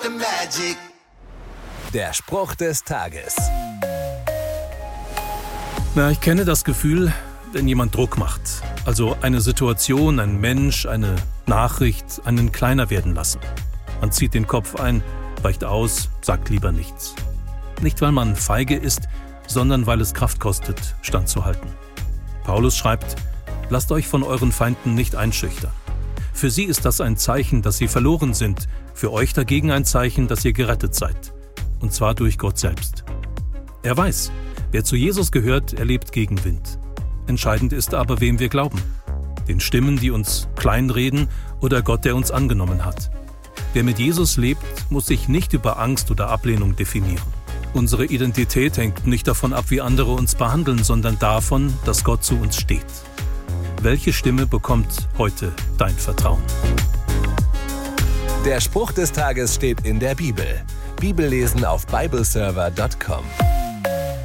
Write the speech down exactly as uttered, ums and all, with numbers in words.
Der Spruch des Tages. Na, ich kenne das Gefühl, wenn jemand Druck macht. Also eine Situation, ein Mensch, eine Nachricht, einen kleiner werden lassen. Man zieht den Kopf ein, weicht aus, sagt lieber nichts. Nicht, weil man feige ist, sondern weil es Kraft kostet, standzuhalten. Paulus schreibt: Lasst euch von euren Feinden nicht einschüchtern. Für sie ist das ein Zeichen, dass sie verloren sind, für euch dagegen ein Zeichen, dass ihr gerettet seid. Und zwar durch Gott selbst. Er weiß, wer zu Jesus gehört, erlebt Gegenwind. Entscheidend ist aber, wem wir glauben. Den Stimmen, die uns kleinreden, oder Gott, der uns angenommen hat. Wer mit Jesus lebt, muss sich nicht über Angst oder Ablehnung definieren. Unsere Identität hängt nicht davon ab, wie andere uns behandeln, sondern davon, dass Gott zu uns steht. Welche Stimme bekommt heute dein Vertrauen? Der Spruch des Tages steht in der Bibel. Bibellesen auf bibleserver punkt com.